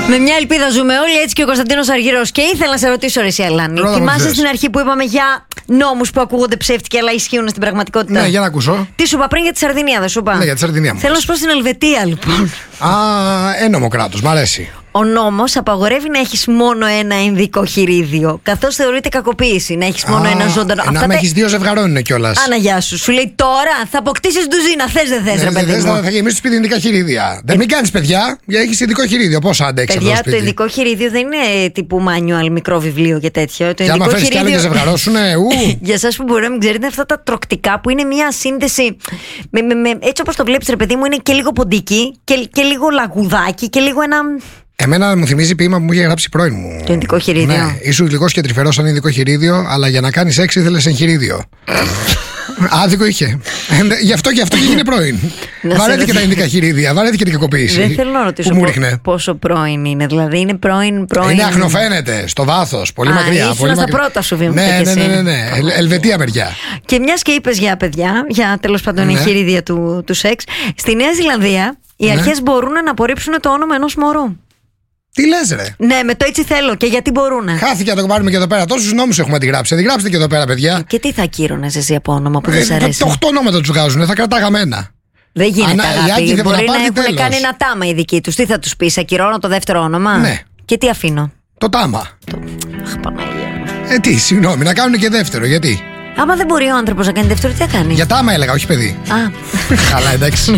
Με μια ελπίδα ζούμε όλοι, έτσι και ο Κωνσταντίνος Αργυρός. Και ήθελα να σε ρωτήσω, ρε εσύ, Αλάνη. Θυμάσαι στην αρχή που είπαμε για νόμους που ακούγονται ψεύτικοι αλλά ισχύουν στην πραγματικότητα? Ναι, για να ακούσω. Τι σου είπα πριν για τη Σαρδινία, δεν σου είπα? Ναι, για τη Σαρδινία μου. Θέλω να σου πω στην Ελβετία, λοιπόν. Ένομο κράτος, μ' αρέσει. Ο νόμος απαγορεύει να έχεις μόνο ένα ενδικό χειρίδιο, καθώς θεωρείται κακοποίηση να έχεις μόνο ένα ζωντανό. Να έχεις δύο ζευγαρών είναι κιόλας. Αναγιά σου. Σου λέει τώρα θα αποκτήσεις ντουζίνα. Θες δεν θες, ρε παιδί μου? Θα γεμίσεις το σπίτι ειδικά χειρίδια. Δεν μην κάνεις, παιδιά, γιατί έχεις ειδικό χειρίδιο. Πώς αντέξεις αυτό το σπίτι? Το ειδικό χειρίδιο δεν είναι τύπου manual, μικρό βιβλίο και τέτοιο. Και άμα φέρεις κι άλλο και ζευγαρώσουνε, Για εσάς που μπορεί να μην ξέρετε, αυτά τα τροκτικά που είναι μια σύνδεση. Έτσι όπως το βλέπεις, ρε παιδί μου, είναι και λίγο ποντίκι και λίγο λαγουδάκι και λίγο ένα. Εμένα μου θυμίζει ποίημα που μου είχε γράψει πρώην μου. Το ειδικό χειρίδιο. Ναι, ήσουν γλυκός και τρυφερός σαν ειδικό χειρίδιο, αλλά για να κάνεις έξι ήθελες εγχειρίδιο. Άδικο είχε. Γι' αυτό και έγινε πρώην. Βαρέθηκε τα ειδικά χειρίδια, βαρέθηκε την κακοποίηση. Δεν θέλω να ρωτήσω πόσο πρώην είναι. Δηλαδή είναι πρώην. Είναι αχνοφαίνεται στο βάθος, πολύ μακριά. Ήσουν στα πρώτα σου βήματα. Ναι. Ελβετία μεριά. Και μιας και είπες για παιδιά, για τέλος πάντων εγχειρίδια του σεξ, στη Νέα Ζηλανδία οι αρχές μπορούν να απορρίψουν το όνομα ενός μωρού. Τι λες, ρε? Ναι, με το έτσι θέλω. Και γιατί μπορούνε? Χάθηκε να το πάρουμε και εδώ πέρα. Τόσους νόμους έχουμε αντιγράψει. Αντιγράψτε και εδώ πέρα, παιδιά. Και τι θα ακύρωνες εσύ από όνομα που δεν σ' αρέσει? 8 ονόματα τους βγάζουν. Θα κρατάγαμε ένα. Δεν γίνεται, αγάπη. Μπορεί να έχουν κάνει ένα τάμα οι δικοί τους. Τι θα τους πεις, ακυρώνω το δεύτερο όνομα? Ναι. Και τι αφήνω? Το τάμα. Αχ, Παναγία. Τι, συγγνώμη, να κάνουν και δεύτερο. Γιατί? Άμα δεν μπορεί ο άνθρωπος να κάνει δεύτερο, τι θα κάνει? Για τάμα έλεγα, όχι παιδί. Α. Καλά, εντάξει.